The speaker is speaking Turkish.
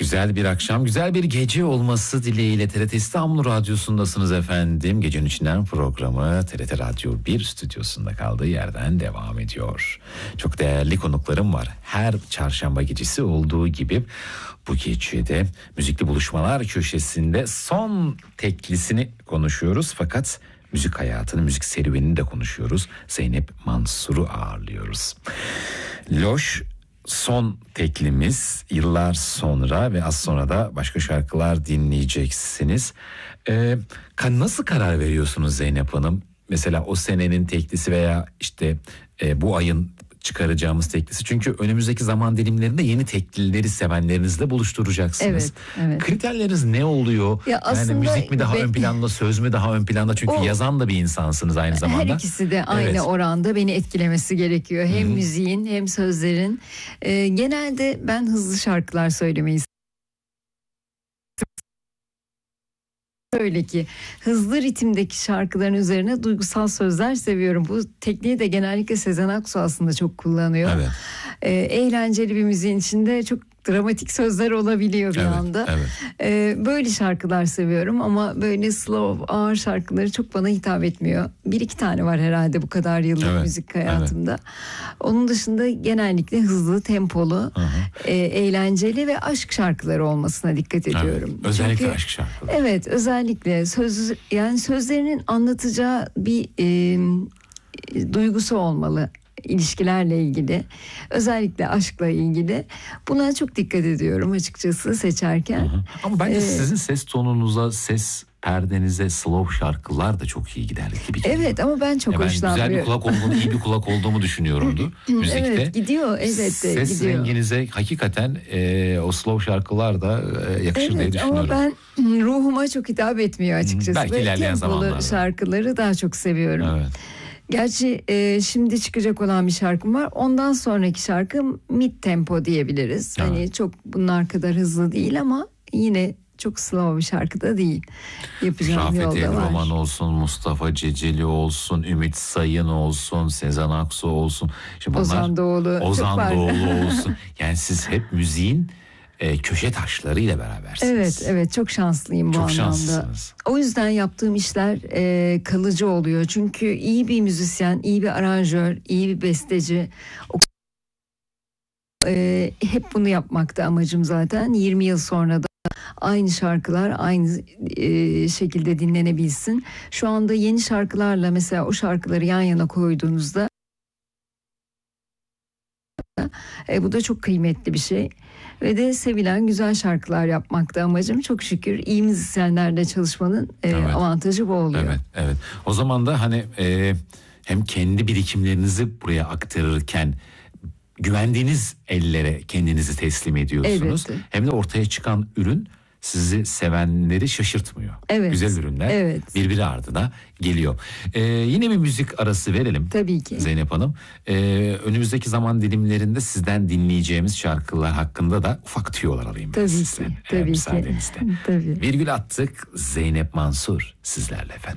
Güzel bir akşam, güzel bir gece olması dileğiyle TRT İstanbul Radyosu'ndasınız efendim. Gecenin içinden programı TRT Radyo 1 stüdyosunda kaldığı yerden devam ediyor. Çok değerli konuklarım var. Her çarşamba gecesi olduğu gibi bu gecede müzikli buluşmalar köşesinde son teklisini konuşuyoruz. Fakat müzik hayatını, müzik serüvenini de konuşuyoruz. Zeynep Mansur'u ağırlıyoruz. Loş son teklimiz, yıllar sonra ve az sonra da başka şarkılar dinleyeceksiniz. Nasıl karar veriyorsunuz Zeynep Hanım? Mesela o senenin teklisi veya işte bu ayın çıkaracağımız teklisi. Çünkü önümüzdeki zaman dilimlerinde yeni teklileri sevenlerinizle buluşturacaksınız. Evet, evet. Kriterleriniz ne oluyor? Ya Yani müzik mi daha ön planda, söz mü daha ön planda? Çünkü yazan da bir insansınız aynı zamanda. Her ikisi de aynı oranda beni etkilemesi gerekiyor. Hem müziğin hem sözlerin. Genelde ben hızlı şarkılar söylemeyi öyle ki hızlı ritimdeki şarkıların üzerine duygusal sözler seviyorum. Bu tekniği de genellikle Sezen Aksu aslında çok kullanıyor. Evet. Eğlenceli bir müziğin içinde çok dramatik sözler olabiliyor bir anda. Evet. Böyle şarkılar seviyorum ama böyle slow, ağır şarkıları çok bana hitap etmiyor. Bir iki tane var herhalde bu kadar yıllık müzik hayatımda. Onun dışında genellikle hızlı, tempolu, eğlenceli ve aşk şarkıları olmasına dikkat ediyorum. Evet. Özellikle çünkü, aşk şarkıları. Evet, özellikle yani sözlerinin anlatacağı bir duygusu olmalı. İlişkilerle ilgili, özellikle aşkla ilgili, buna çok dikkat ediyorum açıkçası seçerken. Ama bence sizin ses tonunuza, ses perdenize slow şarkılar da çok iyi gider gibi geliyor. Evet, ama ben çok hoşlanmıyorum. Güzel bir kulak olduğunu, iyi bir kulak olduğumu düşünüyorumdu müzikte. Evet, gidiyor elbette. Ses gidiyor. renginize hakikaten o slow şarkılar da yakışır diye düşünüyorum. Ama ben ruhuma çok hitap etmiyor açıkçası. Belki ilerleyen zamanlarda. Şarkıları daha çok seviyorum. Evet. Gerçi şimdi çıkacak olan bir şarkım var. Ondan sonraki şarkım mid tempo diyebiliriz. Evet. Hani çok bunlar kadar hızlı değil ama yine çok slow bir şarkı da değil. Yapacağım Rafet yolda var. Evroman olsun, Mustafa Ceceli olsun, Ümit Sayın olsun, Sezen Aksu olsun. Şimdi Ozan Doğulu. olsun. Yani siz hep müziğin köşe taşlarıyla berabersiniz. Evet, çok şanslıyım bu çok anlamda. Şanslısınız. O yüzden yaptığım işler kalıcı oluyor. Çünkü iyi bir müzisyen, iyi bir aranjör, iyi bir besteci, hep bunu yapmakta amacım zaten. 20 yıl sonra da aynı şarkılar aynı şekilde dinlenebilsin. Şu anda yeni şarkılarla mesela o şarkıları yan yana koyduğunuzda bu da çok kıymetli bir şey. Ve de sevilen güzel şarkılar yapmakta amacım. Çok şükür iyi müzisyenlerle çalışmanın avantajı bu oluyor. Evet. O zaman da hani hem kendi birikimlerinizi buraya aktarırken güvendiğiniz ellere kendinizi teslim ediyorsunuz. Elbette. Hem de ortaya çıkan ürün sizi sevenleri şaşırtmıyor. Evet. Güzel ürünler birbiri ardına geliyor. Yine bir müzik arası verelim. Tabii ki. Zeynep Hanım. Önümüzdeki zaman dilimlerinde sizden dinleyeceğimiz şarkılar hakkında da ufak tüyolar alayım ben sizden. Tabii müsaadenizle. Tabii. Virgül attık. Zeynep Mansur sizlerle efendim.